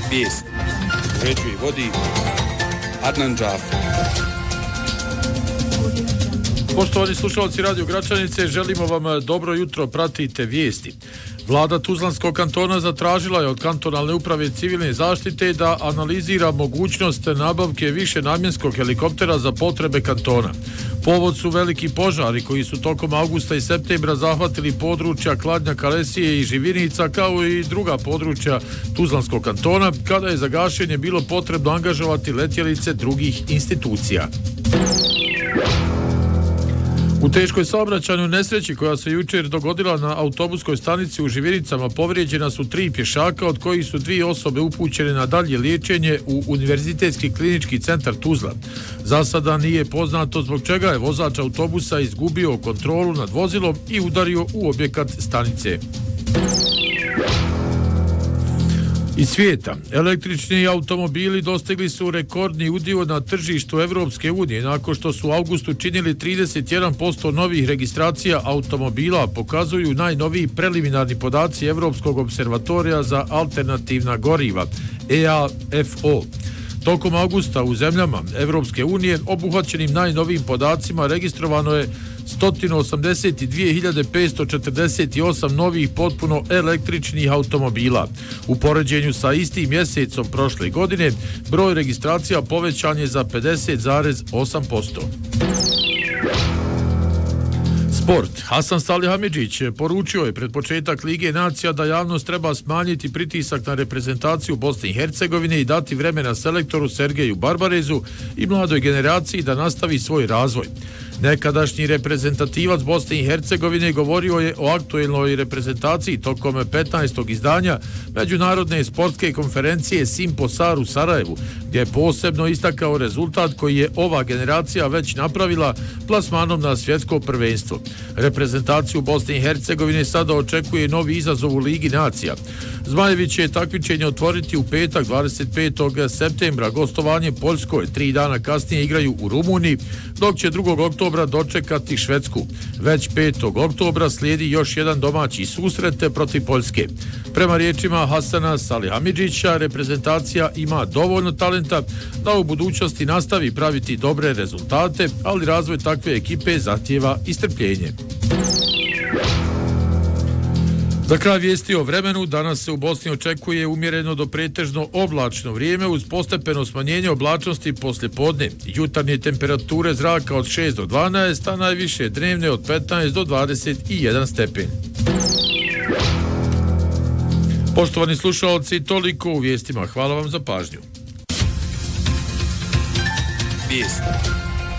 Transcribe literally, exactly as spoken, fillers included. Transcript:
Vijest. Uređuje i vodi Adnan Džafer. Poštovani slušalci Radio Gračanice, želimo vam dobro jutro, pratite vijesti. Vlada Tuzlanskog kantona zatražila je od kantonalne uprave civilne zaštite da analizira mogućnost nabavke više namjenskog helikoptera za potrebe kantona. Povod su veliki požari koji su tokom avgusta i septembra zahvatili područja Kladnja, Kalesije i Živinica kao i druga područja Tuzlanskog kantona, kada je za gašenje bilo potrebno angažovati letjelice drugih institucija. U teškoj saobraćajnoj nesreći koja se jučer dogodila na autobuskoj stanici u Živinicama povrijeđena su tri pješaka, od kojih su dvije osobe upućene na dalje liječenje u Univerzitetski klinički centar Tuzla. Za sada nije poznato zbog čega je vozač autobusa izgubio kontrolu nad vozilom i udario u objekat stanice. Iz svijeta, električni automobili dostigli su rekordni udio na tržištu Evropske unije nakon što su u avgustu činili trideset jedan posto novih registracija automobila, pokazuju najnoviji preliminarni podaci Evropskog observatorija za alternativna goriva E A F O. Tokom avgusta u zemljama Evropske unije obuhvaćenim najnovijim podacima registrovano je sto osamdeset dvije hiljade petsto četrdeset osam novih potpuno električnih automobila. U poređenju sa istim mjesecom prošle godine broj registracija povećan je za pedeset zarez osam posto. Sport. Hasan Salihamiđić poručio je pred početak Lige nacija da javnost treba smanjiti pritisak na reprezentaciju Bosne i Hercegovine i dati vremena selektoru Sergeju Barbarezu i mladoj generaciji da nastavi svoj razvoj. Nekadašnji reprezentativac Bosne i Hercegovine govorio je o aktuelnoj reprezentaciji tokom petnaestog izdanja Međunarodne sportske konferencije Simposar u Sarajevu, gdje je posebno istakao rezultat koji je ova generacija već napravila plasmanom na svjetsko prvenstvo. Reprezentaciju Bosne i Hercegovine sada očekuje novi izazov u Ligi nacija. Zmajević će takmičenje otvoriti u petak dvadeset petog septembra, gostovanje Poljskoj, tri dana kasnije igraju u Rumuniji, dok će drugog oktobra dočekati Švedsku. Već petog oktobra slijedi još jedan domaći susret protiv Poljske. Prema riječima Hasana Salihamiđića, reprezentacija ima dovoljno talenta da u budućnosti nastavi praviti dobre rezultate, ali razvoj takve ekipe zahtijeva i strpljenje. Za kraj vijesti o vremenu, danas se u Bosni očekuje umjereno do pretežno oblačno vrijeme uz postepeno smanjenje oblačnosti poslje podne. Jutarnje temperature zraka od šest do dvanaest, a najviše dnevne od petnaest do dvadeset jedan stepen. Poštovani slušalci, toliko u vijestima. Hvala vam za pažnju. Vijesti.